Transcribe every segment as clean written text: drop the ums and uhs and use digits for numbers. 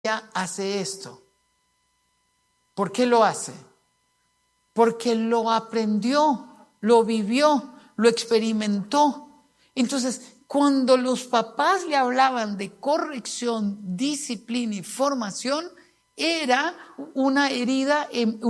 ella hace esto. ¿Por qué lo hace? Porque lo aprendió, lo vivió, lo experimentó. Entonces, cuando los papás le hablaban de corrección, disciplina y formación, era una herida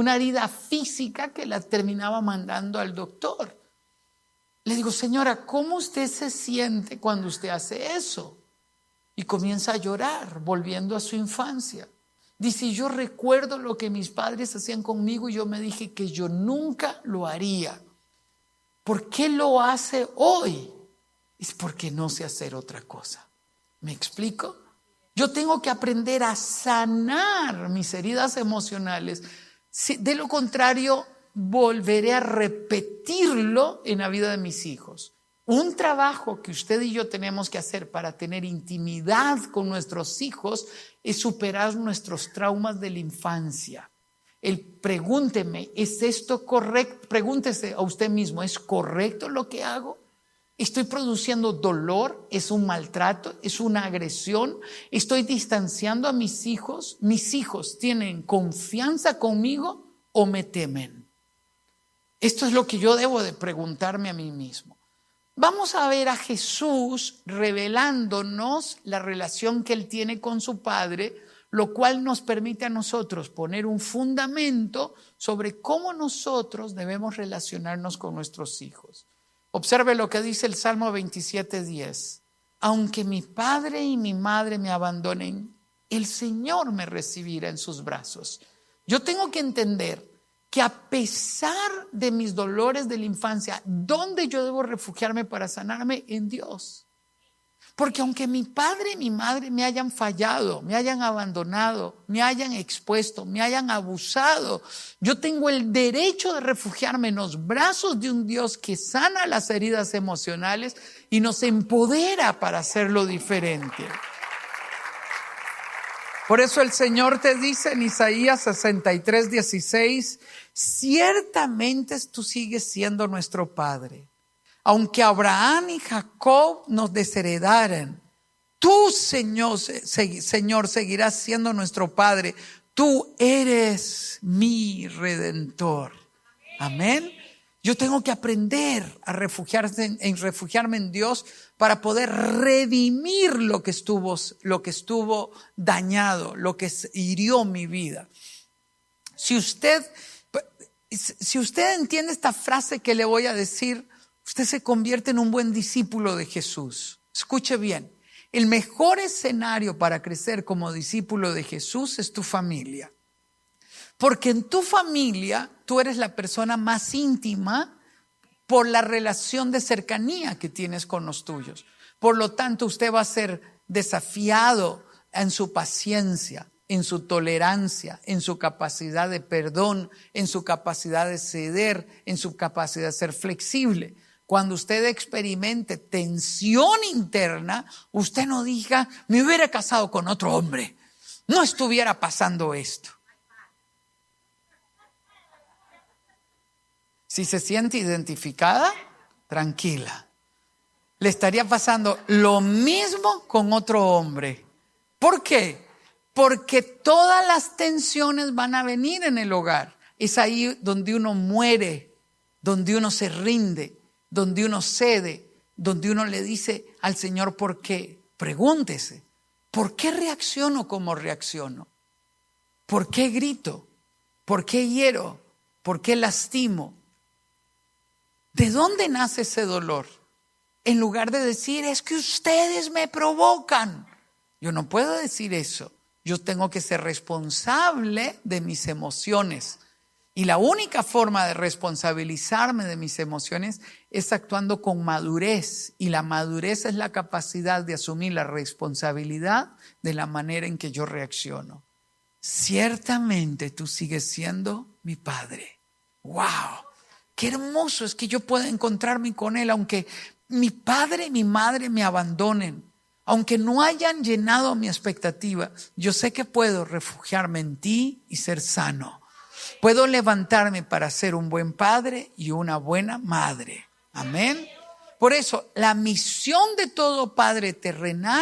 física que la terminaba mandando al doctor. Le digo, señora, ¿cómo usted se siente cuando usted hace eso? Y comienza a llorar, volviendo a su infancia. Dice, yo recuerdo lo que mis padres hacían conmigo y yo me dije que yo nunca lo haría. ¿Por qué lo hace hoy? Es porque no sé hacer otra cosa. ¿Me explico? Yo tengo que aprender a sanar mis heridas emocionales. De lo contrario, volveré a repetirlo en la vida de mis hijos. Un trabajo que usted y yo tenemos que hacer para tener intimidad con nuestros hijos es superar nuestros traumas de la infancia. Pregúnteme, ¿es esto correcto? Pregúntese a usted mismo, ¿es correcto lo que hago? ¿Estoy produciendo dolor? ¿Es un maltrato? ¿Es una agresión? ¿Estoy distanciando a mis hijos? ¿Mis hijos tienen confianza conmigo o me temen? Esto es lo que yo debo de preguntarme a mí mismo. Vamos a ver a Jesús revelándonos la relación que Él tiene con su Padre, lo cual nos permite a nosotros poner un fundamento sobre cómo nosotros debemos relacionarnos con nuestros hijos. Observe lo que dice el Salmo 27:10. Aunque mi padre y mi madre me abandonen, el Señor me recibirá en sus brazos. Yo tengo que entender que a pesar de mis dolores de la infancia, ¿dónde yo debo refugiarme para sanarme? En Dios. Porque aunque mi padre y mi madre me hayan fallado, me hayan abandonado, me hayan expuesto, me hayan abusado, yo tengo el derecho de refugiarme en los brazos de un Dios que sana las heridas emocionales y nos empodera para hacerlo diferente. Por eso el Señor te dice en Isaías 63:16, ciertamente tú sigues siendo nuestro Padre. Aunque Abraham y Jacob nos desheredaran, tú, Señor, seguirás siendo nuestro Padre. Tú eres mi Redentor. Amén. Yo tengo que aprender a refugiarme en Dios para poder redimir lo que estuvo dañado, lo que hirió mi vida. Si usted entiende esta frase que le voy a decir, usted se convierte en un buen discípulo de Jesús. Escuche bien, el mejor escenario para crecer como discípulo de Jesús es tu familia. Porque en tu familia tú eres la persona más íntima por la relación de cercanía que tienes con los tuyos. Por lo tanto, usted va a ser desafiado en su paciencia, en su tolerancia, en su capacidad de perdón, en su capacidad de ceder, en su capacidad de ser flexible. Cuando usted experimente tensión interna, usted no diga, me hubiera casado con otro hombre, no estuviera pasando esto. Si se siente identificada, tranquila. Le estaría pasando lo mismo con otro hombre. ¿Por qué? Porque todas las tensiones van a venir en el hogar. Es ahí donde uno muere, donde uno se rinde, donde uno cede, donde uno le dice al Señor por qué. Pregúntese, ¿por qué reacciono como reacciono? ¿Por qué grito? ¿Por qué hiero? ¿Por qué lastimo? ¿De dónde nace ese dolor? En lugar de decir, es que ustedes me provocan. Yo no puedo decir eso. Yo tengo que ser responsable de mis emociones. Y la única forma de responsabilizarme de mis emociones es actuando con madurez. Y la madurez es la capacidad de asumir la responsabilidad de la manera en que yo reacciono. Ciertamente tú sigues siendo mi Padre. ¡Wow! Qué hermoso es que yo pueda encontrarme con Él, aunque mi padre y mi madre me abandonen, aunque no hayan llenado mi expectativa. Yo sé que puedo refugiarme en ti y ser sano. Puedo levantarme para ser un buen padre y una buena madre. Amén. Por eso, la misión de todo padre terrenal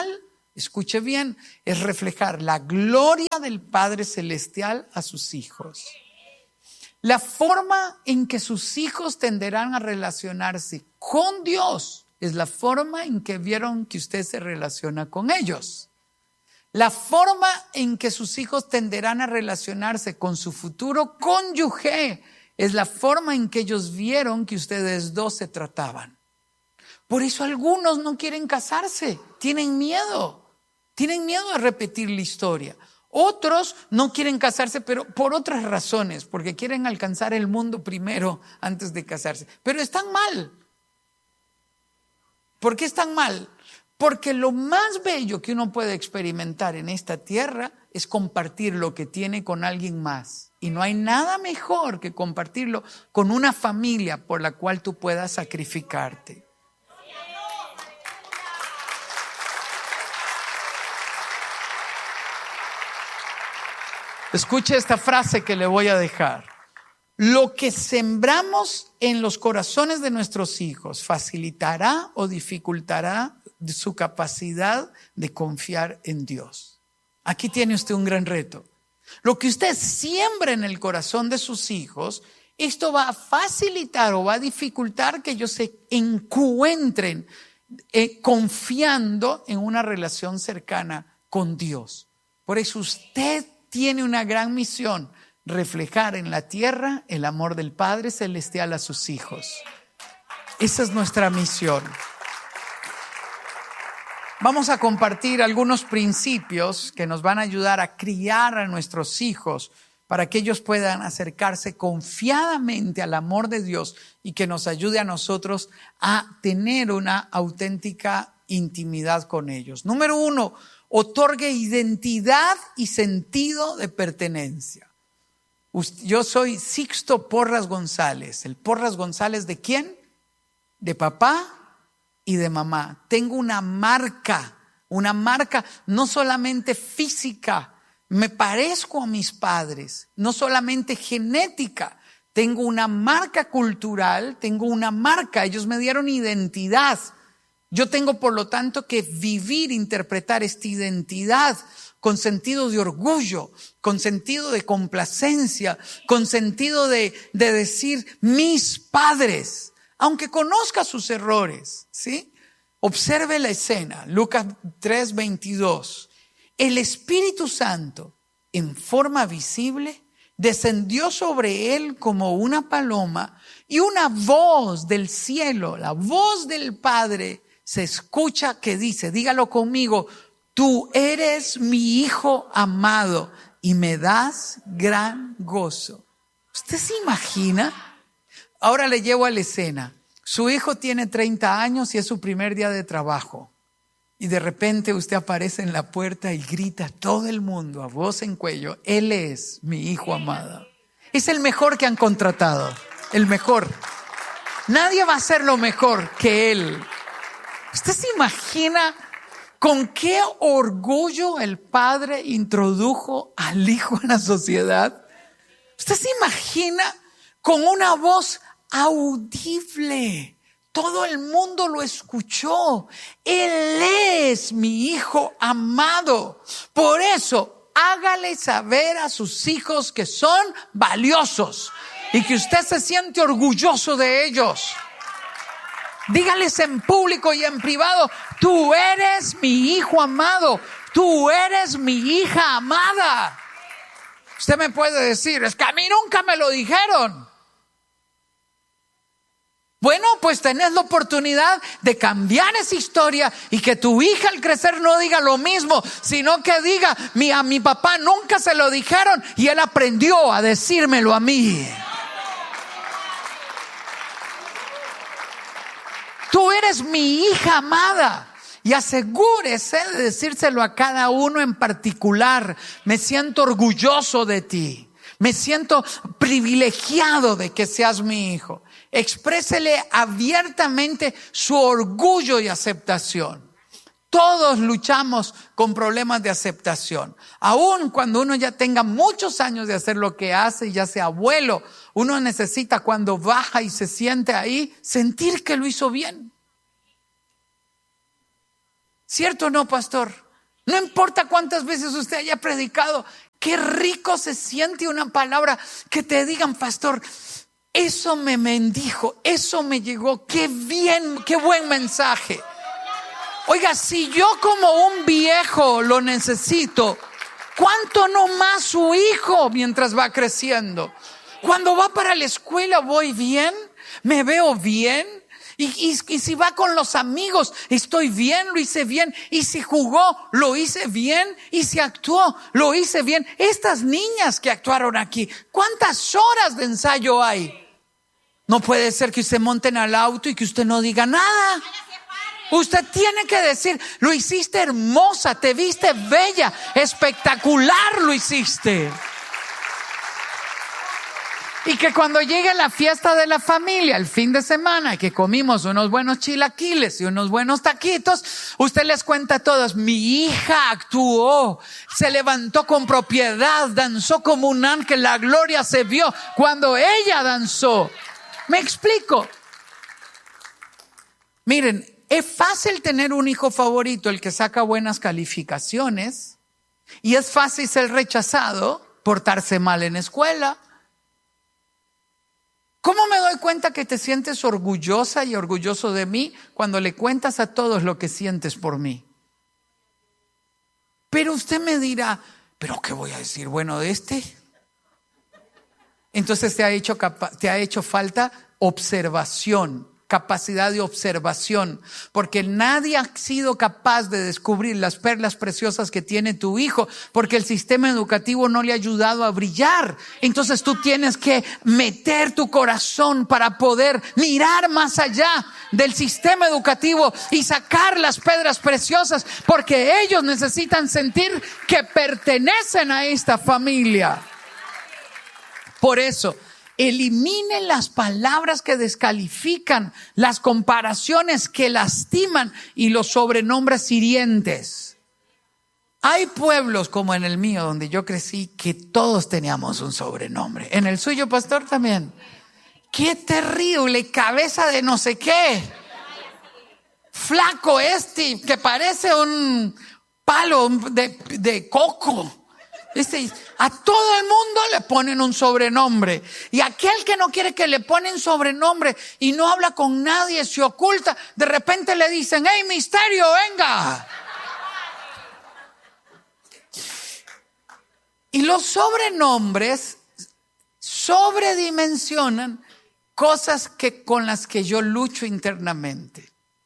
escuche bien, es reflejar la gloria del Padre Celestial a sus hijos. La forma en que sus hijos tenderán a relacionarse con Dios es la forma en que vieron que usted se relaciona con ellos. La forma en que sus hijos tenderán a relacionarse con su futuro cónyuge es la forma en que ellos vieron que ustedes dos se trataban. Por eso algunos no quieren casarse, tienen miedo a repetir la historia. Otros no quieren casarse, pero por otras razones, porque quieren alcanzar el mundo primero antes de casarse. Pero están mal. ¿Por qué están mal? Porque lo más bello que uno puede experimentar en esta tierra es compartir lo que tiene con alguien más. Y no hay nada mejor que compartirlo con una familia por la cual tú puedas sacrificarte. Escuche esta frase que le voy a dejar. Lo que sembramos en los corazones de nuestros hijos facilitará o dificultará su capacidad de confiar en Dios. Aquí tiene usted un gran reto. Lo que usted siembra en el corazón de sus hijos, esto va a facilitar o va a dificultar que ellos se encuentren confiando en una relación cercana con Dios. Por eso usted tiene una gran misión: reflejar en la tierra el amor del Padre Celestial a sus hijos. Esa es nuestra misión. Vamos a compartir algunos principios que nos van a ayudar a criar a nuestros hijos para que ellos puedan acercarse confiadamente al amor de Dios y que nos ayude a nosotros a tener una auténtica intimidad con ellos. Número 1, otorgue identidad y sentido de pertenencia. Yo soy Sixto Porras González. ¿El Porras González de quién? De papá y de mamá. Tengo una marca no solamente física, me parezco a mis padres, no solamente genética, tengo una marca cultural, tengo una marca, ellos me dieron identidad. Yo tengo, por lo tanto, que vivir, interpretar esta identidad con sentido de orgullo, con sentido de complacencia, con sentido de decir mis padres, aunque conozca sus errores, ¿sí? Observe la escena, Lucas 3:22. El Espíritu Santo, en forma visible, descendió sobre él como una paloma y una voz del cielo, la voz del Padre, se escucha que dice, dígalo conmigo: tú eres mi Hijo amado y me das gran gozo. ¿Usted se imagina? Ahora le llevo a la escena. Su hijo tiene 30 años y es su primer día de trabajo. Y de repente usted aparece en la puerta y grita a todo el mundo a voz en cuello: él es mi Hijo amado. Es el mejor que han contratado, el mejor. Nadie va a ser lo mejor que él. ¿Usted se imagina con qué orgullo el Padre introdujo al Hijo en la sociedad? ¿Usted se imagina con una voz audible? Todo el mundo lo escuchó. Él es mi Hijo amado. Por eso, hágale saber a sus hijos que son valiosos y que usted se siente orgulloso de ellos. Dígales en público y en privado: tú eres mi Hijo amado, tú eres mi hija amada. Usted me puede decir: es que a mí nunca me lo dijeron. Bueno, pues tenés la oportunidad de cambiar esa historia y que tu hija al crecer no diga lo mismo, sino que diga: a mi papá nunca se lo dijeron y él aprendió a decírmelo a mí. Tú eres mi hija amada. Y asegúrese de decírselo a cada uno en particular: me siento orgulloso de ti, me siento privilegiado de que seas mi hijo. Exprésele abiertamente su orgullo y aceptación. Todos luchamos con problemas de aceptación. Aún cuando uno ya tenga muchos años de hacer lo que hace, ya sea abuelo, uno necesita, cuando baja y se siente ahí, sentir que lo hizo bien. ¿Cierto o no, pastor? No importa cuántas veces usted haya predicado, qué rico se siente una palabra que te digan, pastor, eso me bendijo, eso me llegó, qué bien, qué buen mensaje. Oiga, si yo como un viejo lo necesito, ¿cuánto no más su hijo mientras va creciendo? Cuando va para la escuela, voy bien, me veo bien. Y si va con los amigos, estoy bien, lo hice bien. Y si jugó, lo hice bien. Y si actuó, lo hice bien. Estas niñas que actuaron aquí, ¿cuántas horas de ensayo hay? No puede ser que usted monte en el auto y que usted no diga nada. Usted tiene que decir, lo hiciste hermosa, te viste bella, espectacular lo hiciste. Y que cuando llegue la fiesta de la familia, el fin de semana, que comimos unos buenos chilaquiles y unos buenos taquitos, usted les cuenta a todos, mi hija actuó, se levantó con propiedad, danzó como un ángel, la gloria se vio cuando ella danzó. ¿Me explico? Miren, es fácil tener un hijo favorito, el que saca buenas calificaciones, y es fácil ser rechazado, portarse mal en escuela. ¿Cómo me doy cuenta que te sientes orgullosa y orgulloso de mí cuando le cuentas a todos lo que sientes por mí? Pero usted me dirá, ¿pero qué voy a decir bueno de este? Entonces te ha hecho falta observación, capacidad de observación, porque nadie ha sido capaz de descubrir las perlas preciosas que tiene tu hijo, porque el sistema educativo no le ha ayudado a brillar. Entonces tú tienes que meter tu corazón para poder mirar más allá del sistema educativo y sacar las piedras preciosas, porque ellos necesitan sentir que pertenecen a esta familia. Por eso, elimine las palabras que descalifican, las comparaciones que lastiman y los sobrenombres hirientes. Hay pueblos como en el mío, donde yo crecí, que todos teníamos un sobrenombre. En el suyo, pastor, también. ¡Qué terrible! Cabeza de no sé qué. Flaco este, que parece un palo de coco. A todo el mundo le ponen un sobrenombre, y aquel que no quiere que le ponen sobrenombre y no habla con nadie, se oculta, de repente le dicen, ¡hey, misterio, venga! Y los sobrenombres sobredimensionan cosas con las que yo lucho internamente.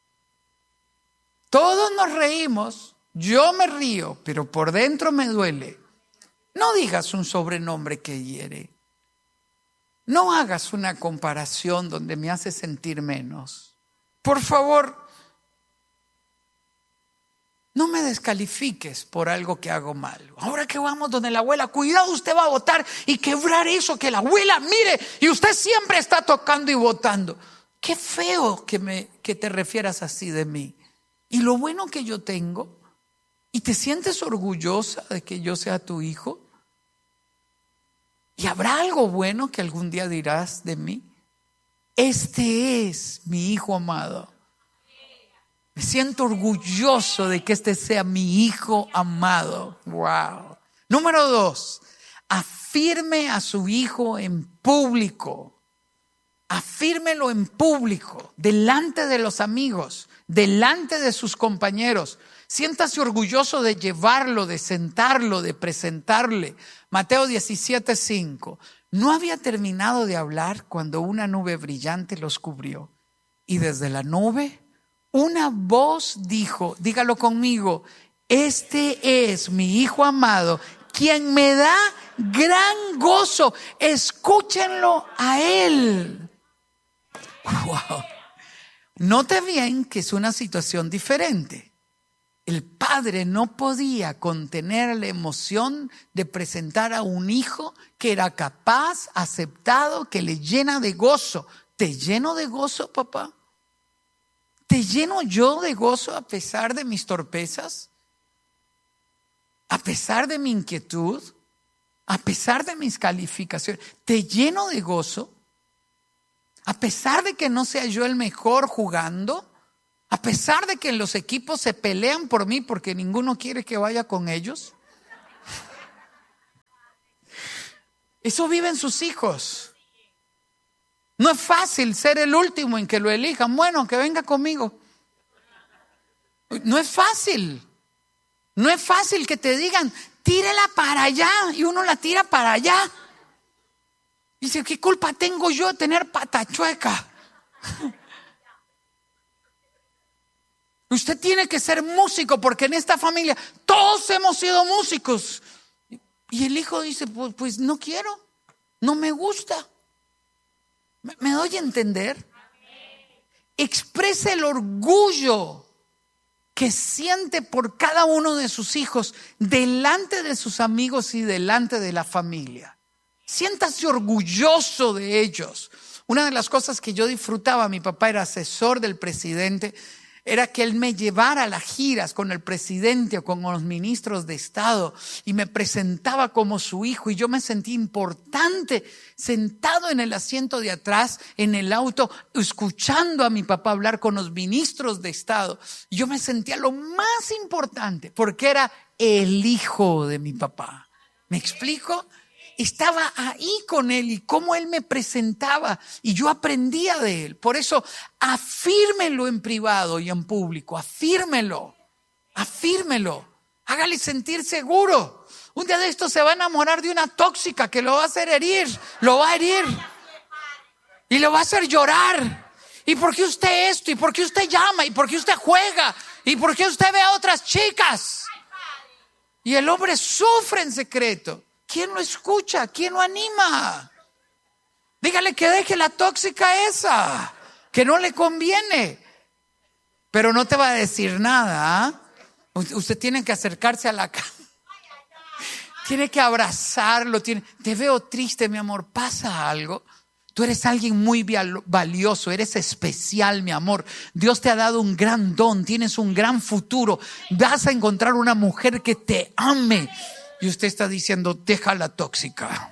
Todos nos reímos, yo me río, pero por dentro me duele. No digas un sobrenombre que hiere. No hagas una comparación donde me hace sentir menos. Por favor, no me descalifiques por algo que hago mal. Ahora que vamos donde la abuela, cuidado, usted va a botar y quebrar eso, que la abuela mire, y usted siempre está tocando y botando. Qué feo que te refieras así de mí. Y lo bueno que yo tengo, ¿y te sientes orgullosa de que yo sea tu hijo? ¿Y habrá algo bueno que algún día dirás de mí? Este es mi hijo amado. Me siento orgulloso de que este sea mi hijo amado. Wow. Número 2, afirme a su hijo en público. Afírmelo en público, delante de los amigos, delante de sus compañeros. Siéntase orgulloso de llevarlo, de sentarlo, de presentarle. Mateo 17:5. No había terminado de hablar cuando una nube brillante los cubrió. Y desde la nube, una voz dijo, dígalo conmigo, este es mi hijo amado, quien me da gran gozo. Escúchenlo a él. Wow. Note bien que es una situación diferente. El padre no podía contener la emoción de presentar a un hijo que era capaz, aceptado, que le llena de gozo. ¿Te lleno de gozo, papá? ¿Te lleno yo de gozo a pesar de mis torpezas? ¿A pesar de mi inquietud? ¿A pesar de mis calificaciones? ¿Te lleno de gozo? ¿A pesar de que no sea yo el mejor jugando? A pesar de que en los equipos se pelean por mí porque ninguno quiere que vaya con ellos. Eso viven sus hijos. No es fácil ser el último en que lo elijan. Bueno, que venga conmigo. No es fácil. No es fácil que te digan, tírela para allá, y uno la tira para allá. Dice, ¿qué culpa tengo yo de tener pata chueca? Usted tiene que ser músico, porque en esta familia todos hemos sido músicos. Y el hijo dice, pues no quiero, no me gusta. ¿Me doy a entender? Expresa el orgullo que siente por cada uno de sus hijos delante de sus amigos y delante de la familia. Siéntase orgulloso de ellos. Una de las cosas que yo disfrutaba, mi papá era asesor del presidente, era que él me llevara a las giras con el presidente o con los ministros de Estado y me presentaba como su hijo, y yo me sentí importante sentado en el asiento de atrás en el auto escuchando a mi papá hablar con los ministros de Estado. Y yo me sentía lo más importante porque era el hijo de mi papá. ¿Me explico? Estaba ahí con él y cómo él me presentaba y yo aprendía de él. Por eso afírmelo en privado y en público, afírmelo, hágale sentir seguro. Un día de estos se va a enamorar de una tóxica que lo va a hacer herir, lo va a herir y lo va a hacer llorar. ¿Y por qué usted esto? ¿Y por qué usted llama? ¿Y por qué usted juega? ¿Y por qué usted ve a otras chicas? Y el hombre sufre en secreto. ¿Quién lo escucha? ¿Quién lo anima? Dígale que deje la tóxica esa, que no le conviene. Pero no te va a decir nada. Usted tiene que acercarse a la cama. Tiene que abrazarlo. Te veo triste, mi amor. ¿Pasa algo? Tú eres alguien muy valioso, eres especial, mi amor. Dios te ha dado un gran don, tienes un gran futuro. Vas a encontrar una mujer que te ame. Y usted está diciendo, deja la tóxica.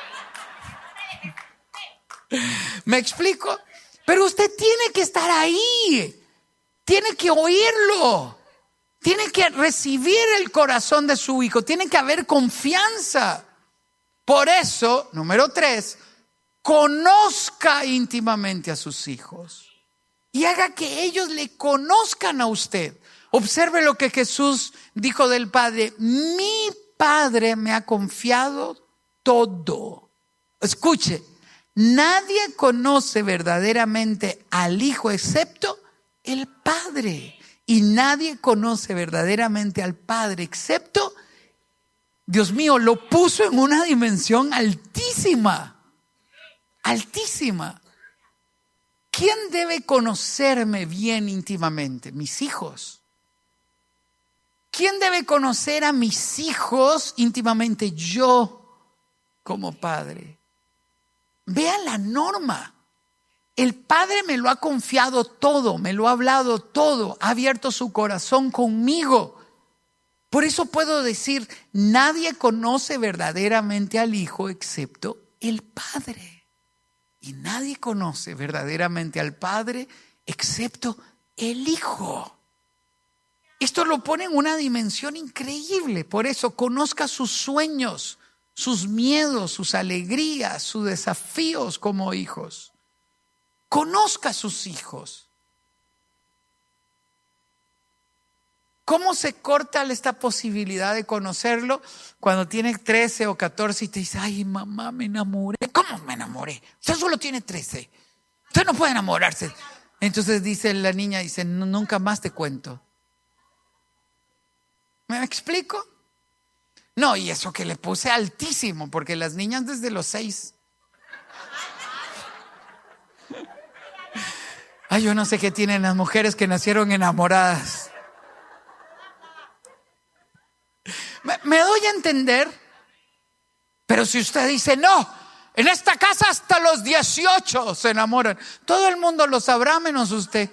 ¿Me explico? Pero usted tiene que estar ahí. Tiene que oírlo. Tiene que recibir el corazón de su hijo. Tiene que haber confianza. Por eso, número 3, conozca íntimamente a sus hijos. Y haga que ellos le conozcan a usted. Observe lo que Jesús dijo del Padre. Mi Padre me ha confiado todo. Escuche, nadie conoce verdaderamente al Hijo excepto el Padre. Y nadie conoce verdaderamente al Padre excepto, Dios mío, lo puso en una dimensión altísima. Altísima. ¿Quién debe conocerme bien íntimamente? Mis hijos. ¿Quién debe conocer a mis hijos íntimamente? Yo, como padre. Vean la norma. El Padre me lo ha confiado todo, me lo ha hablado todo, ha abierto su corazón conmigo. Por eso puedo decir, nadie conoce verdaderamente al Hijo excepto el Padre. Y nadie conoce verdaderamente al Padre excepto el Hijo. Esto lo pone en una dimensión increíble. Por eso conozca sus sueños, sus miedos, sus alegrías, sus desafíos como hijos. Conozca a sus hijos. ¿Cómo se corta esta posibilidad de conocerlo cuando tiene 13 o 14 y te dice, ay mamá, me enamoré? ¿Cómo me enamoré? Usted solo tiene 13. Usted no puede enamorarse. Entonces dice la niña, dice, nunca más te cuento. ¿Me explico? No, y eso que le puse altísimo, porque las niñas desde los 6. Ay, yo no sé qué tienen las mujeres que nacieron enamoradas. ¿Me doy a entender? Pero si usted dice, no, en esta casa hasta los 18 se enamoran. Todo el mundo lo sabrá menos usted.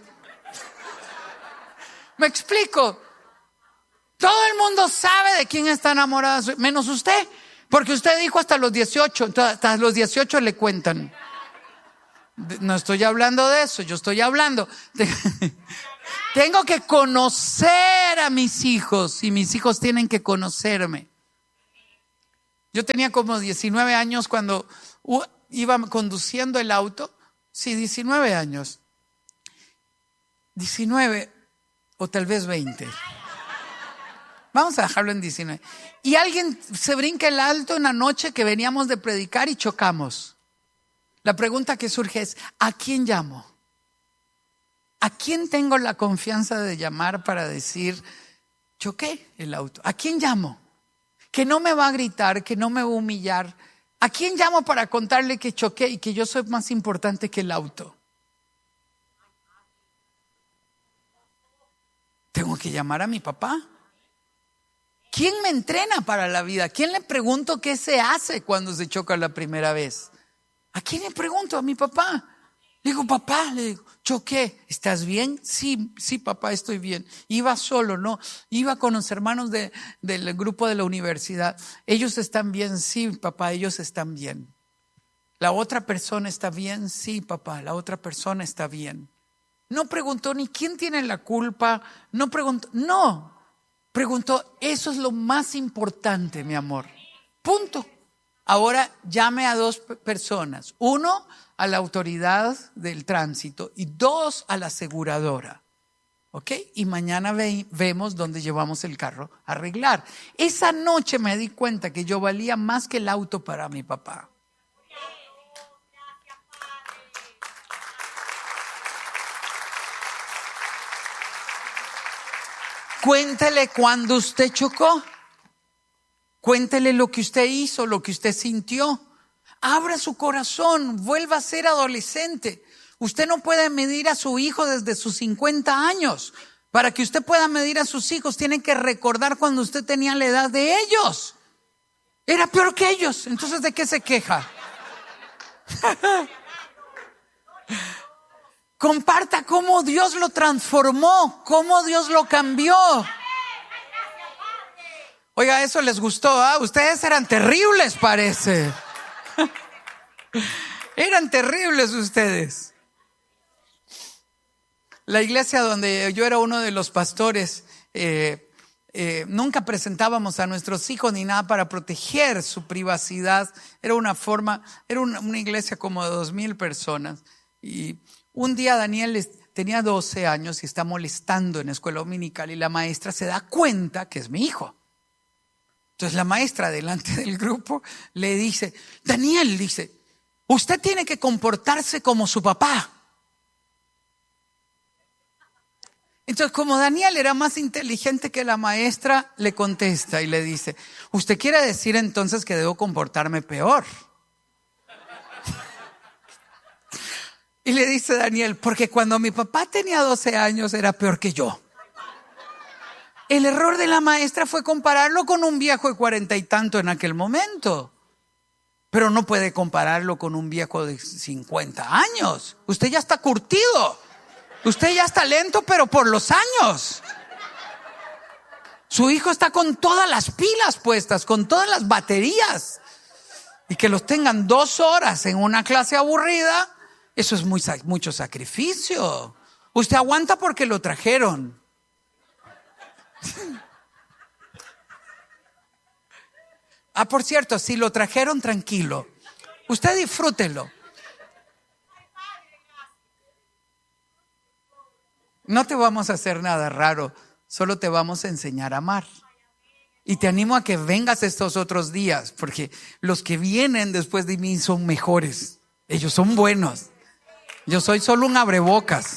¿Me explico? Todo el mundo sabe de quién está enamorado, menos usted. Porque usted dijo hasta los 18, entonces hasta los 18 le cuentan. No estoy hablando de eso, yo estoy hablando Tengo que conocer a mis hijos y mis hijos tienen que conocerme. Yo tenía como 19 años cuando iba conduciendo el auto. Sí, 19 años. 19 o tal vez 20. Vamos a dejarlo en 19. Y alguien se brinca el alto en la noche que veníamos de predicar y chocamos. La pregunta que surge es, ¿a quién llamo? ¿A quién tengo la confianza de llamar para decir, choqué el auto? ¿A quién llamo? Que no me va a gritar, que no me va a humillar. ¿A quién llamo para contarle que choqué y que yo soy más importante que el auto? Tengo que llamar a mi papá. ¿Quién me entrena para la vida? ¿A quién le pregunto qué se hace cuando se choca la primera vez? ¿A quién le pregunto? A mi papá. Le digo, papá, le digo, choqué. ¿Estás bien? Sí, papá, estoy bien. Iba solo, ¿no? Iba con los hermanos del grupo de la universidad. ¿Ellos están bien? Sí, papá, ellos están bien. ¿La otra persona está bien? Sí, papá, la otra persona está bien. No preguntó ni quién tiene la culpa. No preguntó, preguntó, eso es lo más importante, mi amor. Punto. Ahora llame a 2 personas. 1, a la autoridad del tránsito y 2, a la aseguradora. ¿Ok? Y mañana vemos dónde llevamos el carro a arreglar. Esa noche me di cuenta que yo valía más que el auto para mi papá. Cuéntele cuando usted chocó. Cuéntele lo que usted hizo, lo que usted sintió. Abra su corazón, vuelva a ser adolescente. Usted no puede medir a su hijo desde sus 50 años. Para que usted pueda medir a sus hijos, tiene que recordar cuando usted tenía la edad de ellos. Era peor que ellos. Entonces, ¿de qué se queja? Comparta cómo Dios lo transformó, cómo Dios lo cambió. Oiga, eso les gustó, ¿ah? Ustedes eran terribles, parece. Eran terribles ustedes. La iglesia donde yo era uno de los pastores, nunca presentábamos a nuestros hijos ni nada para proteger su privacidad. Era una iglesia como de 2,000 personas. Y un día Daniel tenía 12 años y está molestando en la escuela dominical y la maestra se da cuenta que es mi hijo. Entonces la maestra delante del grupo le dice, Daniel, dice, usted tiene que comportarse como su papá. Entonces, como Daniel era más inteligente que la maestra, le contesta y le dice, ¿usted quiere decir entonces que debo comportarme peor? Y le dice Daniel, porque cuando mi papá tenía 12 años era peor que yo. El error de la maestra fue compararlo con un viejo de 40 y tanto en aquel momento. Pero no puede compararlo con un viejo de 50 años. Usted ya está curtido. Usted ya está lento, pero por los años. Su hijo está con todas las pilas puestas, con todas las baterías. Y que los tengan 2 horas en una clase aburrida, eso es mucho sacrificio. Usted aguanta porque lo trajeron. Por cierto, si lo trajeron, tranquilo. Usted disfrútelo. No te vamos a hacer nada raro, solo te vamos a enseñar a amar. Y te animo a que vengas estos otros días, porque los que vienen después de mí son mejores. Ellos son buenos. Yo soy solo un abrebocas.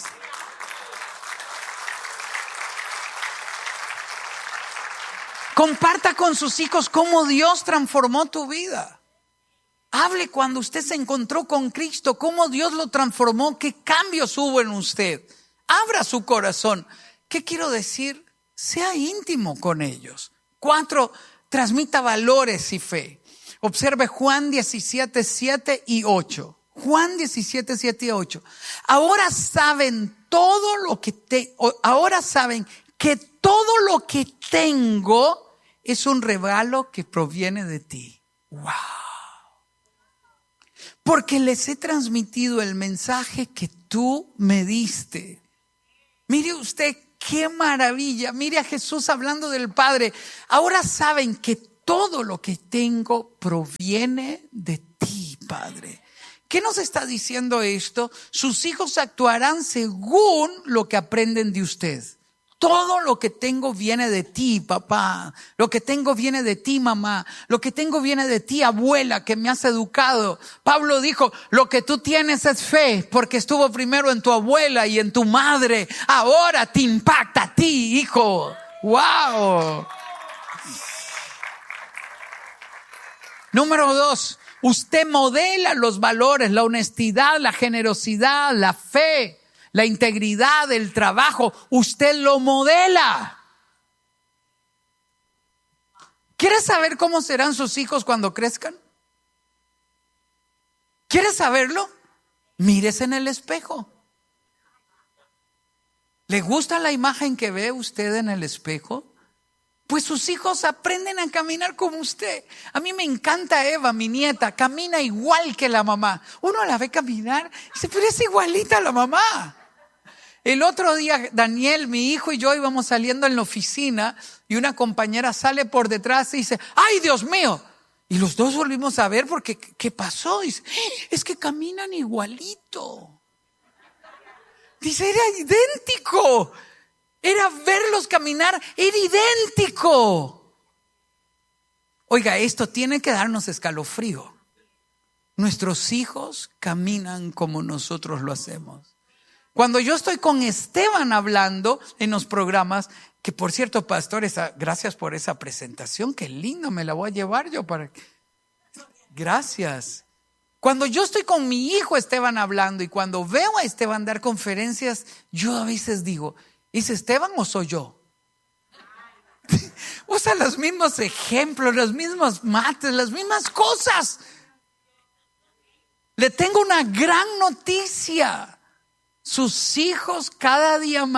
Comparta con sus hijos cómo Dios transformó tu vida. Hable cuando usted se encontró con Cristo, cómo Dios lo transformó, qué cambios hubo en usted. Abra su corazón. ¿Qué quiero decir? Sea íntimo con ellos. 4, transmita valores y fe. Observe Juan 17, 7 y 8. Juan 17, 7 y 8. Ahora saben que todo lo que tengo es un regalo que proviene de ti. ¡Wow! Porque les he transmitido el mensaje que tú me diste. Mire usted qué maravilla. Mire a Jesús hablando del Padre. Ahora saben que todo lo que tengo proviene de ti, Padre. ¿Qué nos está diciendo esto? Sus hijos actuarán según lo que aprenden de usted. Todo lo que tengo viene de ti, papá. Lo que tengo viene de ti, mamá. Lo que tengo viene de ti, abuela, que me has educado. Pablo dijo, lo que tú tienes es fe, porque estuvo primero en tu abuela y en tu madre. Ahora te impacta a ti, hijo. ¡Wow! Número 2, usted modela los valores, la honestidad, la generosidad, la fe, la integridad, el trabajo. Usted lo modela. ¿Quiere saber cómo serán sus hijos cuando crezcan? ¿Quiere saberlo? Mírese en el espejo. ¿Le gusta la imagen que ve usted en el espejo? Pues sus hijos aprenden a caminar como usted. A mí me encanta Eva, mi nieta, camina igual que la mamá. Uno la ve caminar y dice, pero es igualita a la mamá. El otro día Daniel, mi hijo, y yo íbamos saliendo en la oficina y una compañera sale por detrás y dice, ¡ay, Dios mío! Y los dos volvimos a ver porque, ¿qué pasó? Dice, es que caminan igualito. Dice, era idéntico. Era verlos caminar, era idéntico. Oiga, esto tiene que darnos escalofrío. Nuestros hijos caminan como nosotros lo hacemos. Cuando yo estoy con Esteban hablando en los programas, que por cierto, pastor, gracias por esa presentación, qué lindo, me la voy a llevar yo para... Gracias. Cuando yo estoy con mi hijo Esteban hablando y cuando veo a Esteban dar conferencias, yo a veces digo, ¿es Esteban o soy yo? Usa los mismos ejemplos, los mismos mates, las mismas cosas. Le tengo una gran noticia. Sus hijos cada día más